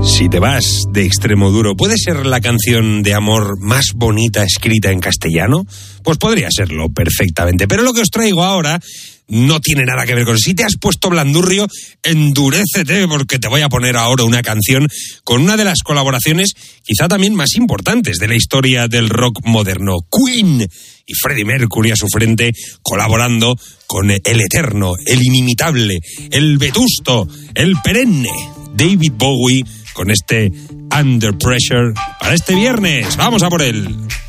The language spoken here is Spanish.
Si te vas de extremo duro, ¿puede ser la canción de amor más bonita escrita en castellano? Pues podría serlo perfectamente, pero lo que os traigo ahora no tiene nada que ver con eso. Si te has puesto blandurrio, endurécete, porque te voy a poner ahora una canción con una de las colaboraciones quizá también más importantes de la historia del rock moderno. Queen y Freddie Mercury a su frente, colaborando con el eterno, el inimitable, el vetusto, el perenne David Bowie, con este Under Pressure para este viernes. ¡Vamos a por él!